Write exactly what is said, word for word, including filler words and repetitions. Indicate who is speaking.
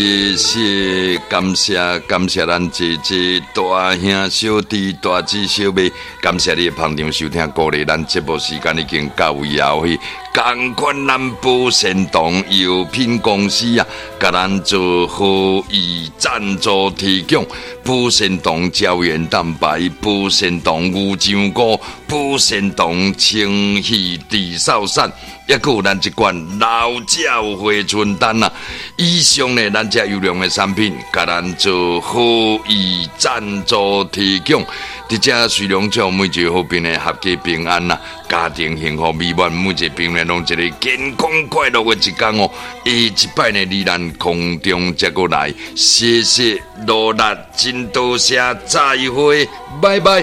Speaker 1: 谢谢，感谢感谢咱姐姐、大兄、小弟、大姊、小妹，感谢你的捧场收听，鼓励咱节目时间已经到位啊！去同款咱保鲜堂药品公司啊，甲咱做好以赞助提供保鲜堂胶原蛋白、保鲜堂牛樟菇、保鲜堂清气治扫散。也还有咱这款老鸟回春丹啊，以上呢咱这优良的产品，甲咱做好以赞助提供，伫这随良祝每一个好朋的合家平安呐、啊，家庭幸福美满，每一个朋友拢一个健康快乐的一天哦。下一摆呢，你咱空中接过来，谢谢罗力，真多谢，再会，拜拜。